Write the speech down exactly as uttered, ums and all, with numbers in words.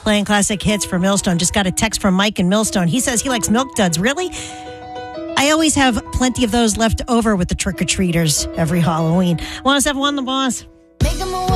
playing classic hits for Millstone. Just got a text from Mike in Millstone. He says he likes Milk Duds. Really? I always have plenty of those left over with the trick-or-treaters every Halloween. one oh seven point one The Boss.